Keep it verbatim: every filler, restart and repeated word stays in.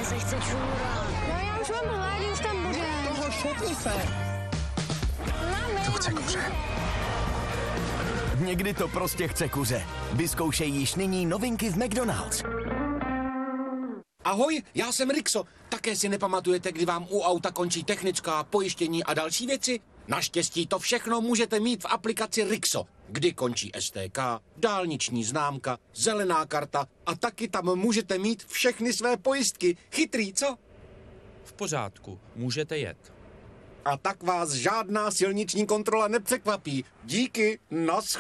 se chce čůrat. No já už mám hlad, už tam bude. Toho šutni se. To chce kuře. Někdy to prostě chce kuře. Vyzkoušej již nyní novinky v McDonald's. Ahoj, já jsem Rixo. Také si nepamatujete, kdy vám u auta končí technická, pojištění a další věci? Naštěstí to všechno můžete mít v aplikaci Rixo, kdy končí S T K, dálniční známka, zelená karta a taky tam můžete mít všechny své pojistky. Chytrý, co? V pořádku, můžete jet. A tak vás žádná silniční kontrola nepřekvapí. Díky, naschle.